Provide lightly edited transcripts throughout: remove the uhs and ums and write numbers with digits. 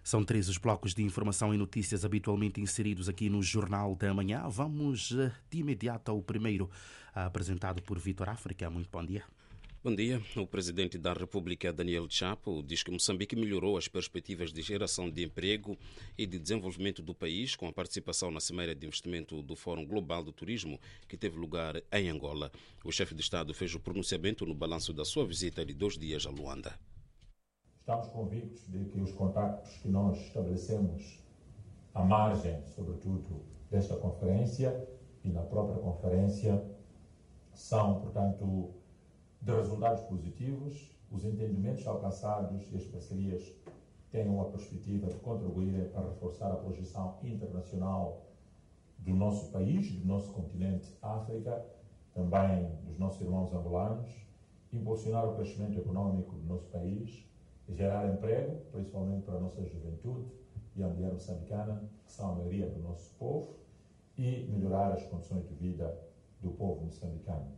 São 3 os blocos de informação e notícias habitualmente inseridos aqui no Jornal da Manhã. Vamos de imediato ao primeiro, apresentado por Vitor África. Muito bom dia. Bom dia. O presidente da República, Daniel Chapo, diz que Moçambique melhorou as perspectivas de geração de emprego e de desenvolvimento do país com a participação na Cimeira de Investimento do Fórum Global do Turismo, que teve lugar em Angola. O chefe de Estado fez o pronunciamento no balanço da sua visita de 2 dias a Luanda. Estamos convictos de que os contactos que nós estabelecemos à margem, sobretudo, desta conferência e na própria conferência são, portanto, de resultados positivos. Os entendimentos alcançados e as parcerias têm a perspectiva de contribuírem para reforçar a projeção internacional do nosso país, do nosso continente África, também dos nossos irmãos angolanos, impulsionar o crescimento econômico do nosso país, gerar emprego, principalmente para a nossa juventude e a mulher moçambicana, que são a maioria do nosso povo, e melhorar as condições de vida do povo moçambicano.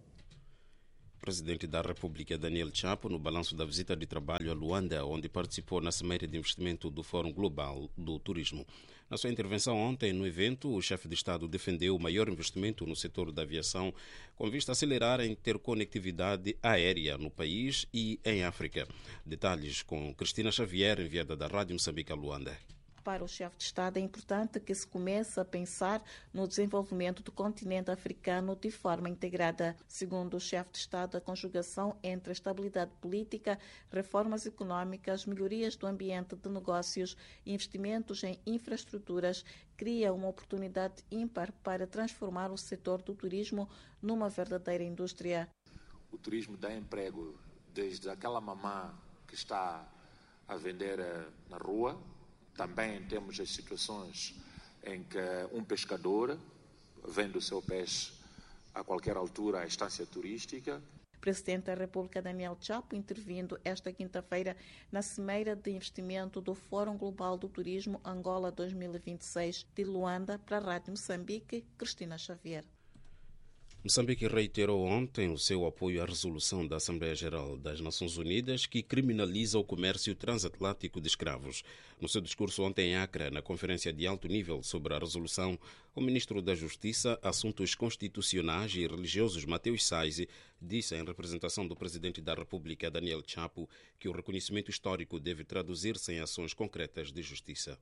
O presidente da República, Daniel Chapo, no balanço da visita de trabalho a Luanda, onde participou na Cimeira de Investimento do Fórum Global do Turismo. Na sua intervenção ontem no evento, o chefe de Estado defendeu o maior investimento no setor da aviação, com vista a acelerar a interconectividade aérea no país e em África. Detalhes com Cristina Xavier, enviada da Rádio Moçambique a Luanda. Para o chefe de Estado é importante que se comece a pensar no desenvolvimento do continente africano de forma integrada. Segundo o chefe de Estado, a conjugação entre a estabilidade política, reformas econômicas, melhorias do ambiente de negócios e investimentos em infraestruturas cria uma oportunidade ímpar para transformar o setor do turismo numa verdadeira indústria. O turismo dá emprego desde aquela mamã que está a vender na rua. Também temos as situações em que um pescador vende o seu peixe a qualquer altura à estância turística. O presidente da República, Daniel Chapo, intervindo esta quinta-feira na Cimeira de Investimento do Fórum Global do Turismo Angola 2026 de Luanda, para a Rádio Moçambique, Cristina Xavier. Moçambique reiterou ontem o seu apoio à resolução da Assembleia Geral das Nações Unidas que criminaliza o comércio transatlântico de escravos. No seu discurso ontem em Acre, na conferência de alto nível sobre a resolução, o ministro da Justiça, Assuntos Constitucionais e Religiosos, Mateus Sais, disse em representação do presidente da República, Daniel Chapo, que o reconhecimento histórico deve traduzir-se em ações concretas de justiça.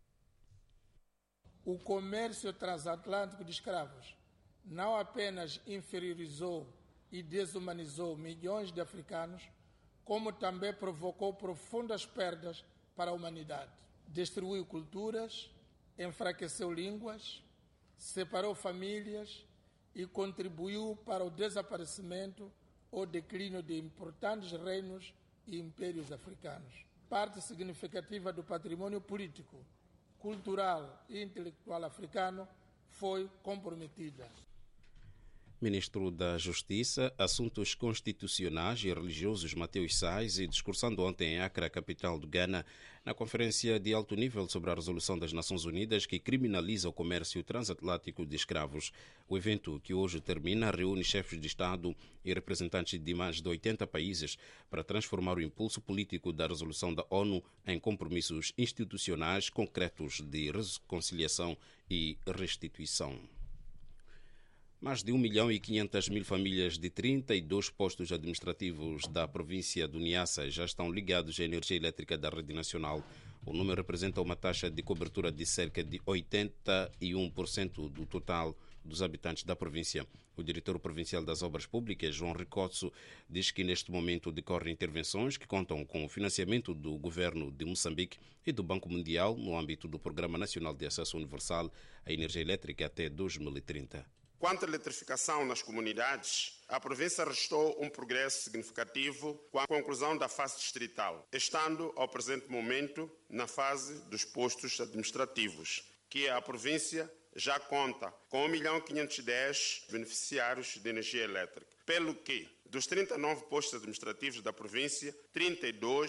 O comércio transatlântico de escravos não apenas inferiorizou e desumanizou milhões de africanos, como também provocou profundas perdas para a humanidade. Destruiu culturas, enfraqueceu línguas, separou famílias e contribuiu para o desaparecimento ou declínio de importantes reinos e impérios africanos. Parte significativa do patrimônio político, cultural e intelectual africano foi comprometida. Ministro da Justiça, Assuntos Constitucionais e Religiosos, Mateus Sais, discursando ontem em Accra, capital do Ghana, na conferência de alto nível sobre a resolução das Nações Unidas que criminaliza o comércio transatlântico de escravos. O evento, que hoje termina, reúne chefes de Estado e representantes de mais de 80 países para transformar o impulso político da resolução da ONU em compromissos institucionais concretos de reconciliação e restituição. Mais de 1.500.000 famílias de 32 postos administrativos da província do Niassa já estão ligados à energia elétrica da rede nacional. O número representa uma taxa de cobertura de cerca de 81% do total dos habitantes da província. O diretor provincial das Obras Públicas, João Ricotso, diz que neste momento decorrem intervenções que contam com o financiamento do governo de Moçambique e do Banco Mundial no âmbito do Programa Nacional de Acesso Universal à Energia Elétrica até 2030. Quanto à eletrificação nas comunidades, a província registrou um progresso significativo com a conclusão da fase distrital, estando ao presente momento na fase dos postos administrativos, que a província já conta com 1.510.000 beneficiários de energia elétrica, pelo que, dos 39 postos administrativos da província, 32